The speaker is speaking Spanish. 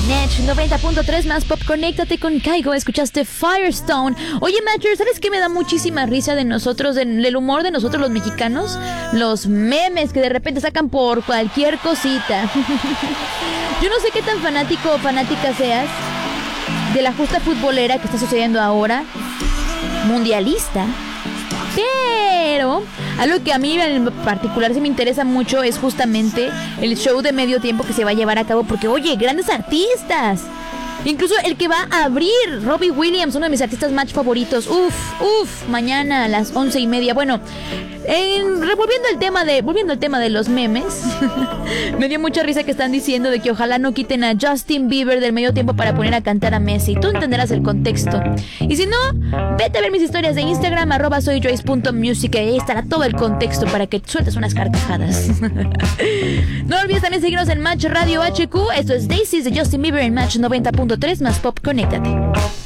Net 90.3 más pop. Conéctate con Kaigo. Escuchaste Firestone. Oye, Matcher, ¿sabes qué me da muchísima risa de nosotros, del humor de nosotros los mexicanos? Los memes que de repente sacan por cualquier cosita. Yo no sé qué tan fanático o fanática seas de la justa futbolera que está sucediendo ahora, mundialista, pero algo que a mí en particular sí me interesa mucho es justamente el show de medio tiempo que se va a llevar a cabo, porque oye, grandes artistas, incluso el que va a abrir, Robbie Williams, uno de mis artistas match favoritos, mañana a las 11:30. Bueno, volviendo al tema de los memes, me dio mucha risa que están diciendo de que ojalá no quiten a Justin Bieber del medio tiempo para poner a cantar a Messi. Tú entenderás el contexto. Y si no, vete a ver mis historias de Instagram, @soyjoyce.music, y ahí estará todo el contexto para que sueltes unas carcajadas. No olvides también seguirnos en Match Radio HQ. Esto es Daisies de Justin Bieber en Match 90.3 más pop. Conéctate.